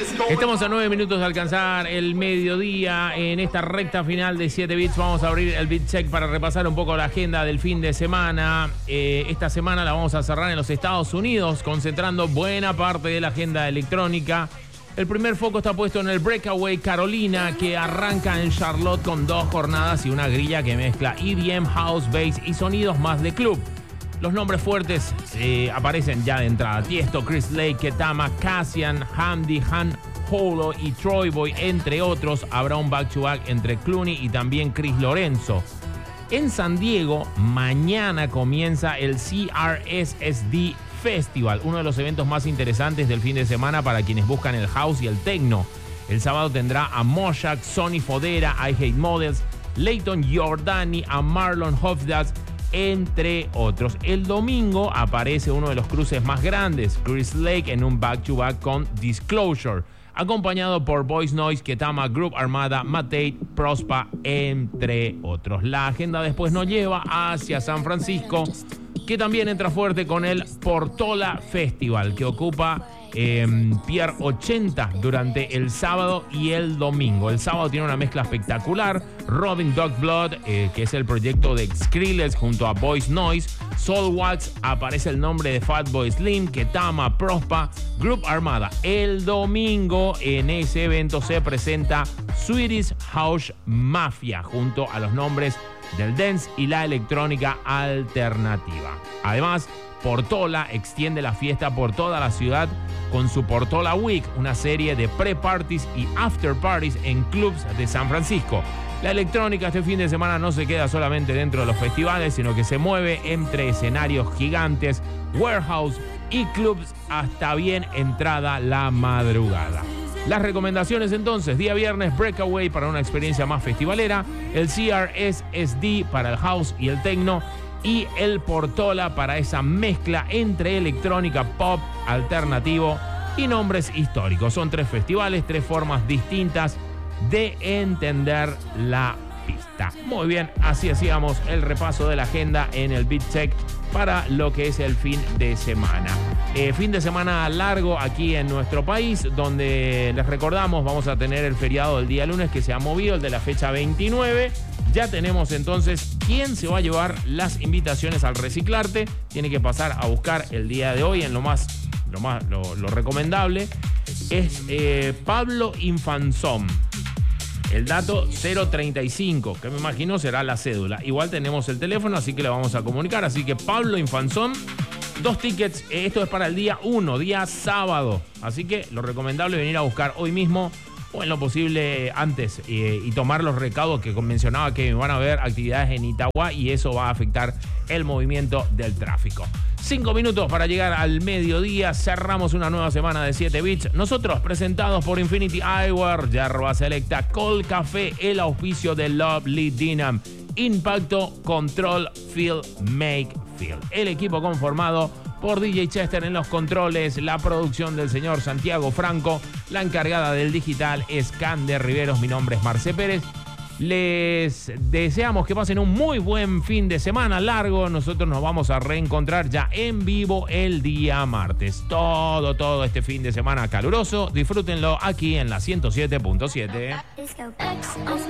Estamos a 9 minutos de alcanzar el mediodía. En esta recta final de 7 bits vamos a abrir el Beat Check para repasar un poco la agenda del fin de semana. Esta semana la vamos a cerrar en los Estados Unidos, concentrando buena parte de la agenda electrónica. El primer foco está puesto en el Breakaway Carolina, que arranca en Charlotte con 2 jornadas y una grilla que mezcla EDM, House, Bass y sonidos más de club. Los nombres fuertes aparecen ya de entrada: Tiesto, Chris Lake, Ketama, Cassian, Hamdi, Han Holo y Troy Boy, entre otros. Habrá un back-to-back entre Clooney y también Chris Lorenzo. En San Diego, mañana comienza el CRSSD Festival, uno de los eventos más interesantes del fin de semana para quienes buscan el house y el techno. El sábado tendrá a Moshak, Sonny Fodera, I Hate Models, Leighton Jordani, a Marlon Hofstadter, entre otros. El domingo aparece uno de los cruces más grandes, Chris Lake en un back-to-back con Disclosure, acompañado por Boys Noise, Ketama, Group Armada, Matei, Prospa, entre otros. La agenda después nos lleva hacia San Francisco, que también entra fuerte con el Portola Festival, que ocupa Pier 80 durante el sábado y el domingo. El sábado tiene una mezcla espectacular: Robin Dog Blood, que es el proyecto de Skrillex junto a Boys Noise, Soulwax, aparece el nombre de Fatboy Slim, Ketama, Prospa, Group Armada. El domingo en ese evento se presenta Swedish House Mafia junto a los nombres del dance y la electrónica alternativa. Además, Portola extiende la fiesta por toda la ciudad con su Portola Week, una serie de pre-parties y after-parties en clubs de San Francisco. La electrónica este fin de semana no se queda solamente dentro de los festivales, sino que se mueve entre escenarios gigantes, warehouse y clubs hasta bien entrada la madrugada. Las recomendaciones entonces: día viernes, Breakaway para una experiencia más festivalera, el CRSSD para el house y el techno, y el Portola para esa mezcla entre electrónica, pop, alternativo y nombres históricos. Son 3 festivales, 3 formas distintas de entender la pista. Muy bien, así hacíamos el repaso de la agenda en el Beat Check para lo que es el fin de semana. Fin de semana largo aquí en nuestro país, donde les recordamos vamos a tener el feriado del día lunes, que se ha movido, el de la fecha 29. Ya tenemos entonces quién se va a llevar las invitaciones al Reciclarte. Tiene que pasar a buscar el día de hoy en lo recomendable. Es Pablo Infanzón. El dato 035, que me imagino será la cédula. Igual tenemos el teléfono, así que le vamos a comunicar. Así que Pablo Infanzón, 2 tickets. Esto es para el día 1, día sábado. Así que lo recomendable es venir a buscar hoy mismo, o en lo posible antes, y tomar los recaudos que mencionaba, que van a haber actividades en Itagua y eso va a afectar el movimiento del tráfico. 5 minutos para llegar al mediodía. Cerramos una nueva semana de 7 bits. Nosotros presentados por Infinity Eyewear, Yerba Selecta, Col Café, el auspicio de Lovely Dynam, Impacto, Control, Feel, Make, Feel. El equipo conformado por DJ Chester en los controles, la producción del señor Santiago Franco, la encargada del digital es Cande Riveros, mi nombre es Marce Pérez. Les deseamos que pasen un muy buen fin de semana largo. Nosotros nos vamos a reencontrar ya en vivo el día martes. Todo este fin de semana caluroso. Disfrútenlo aquí en la 107.7.